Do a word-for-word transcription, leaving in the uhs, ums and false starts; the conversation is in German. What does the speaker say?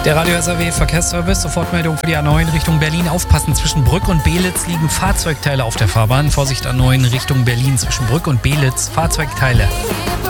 Der Radio S R W Verkehrsservice, Sofortmeldung für die A neun Richtung Berlin. Aufpassen, zwischen Brück und Belitz liegen Fahrzeugteile auf der Fahrbahn. Vorsicht A neun Richtung Berlin, zwischen Brück und Belitz, Fahrzeugteile.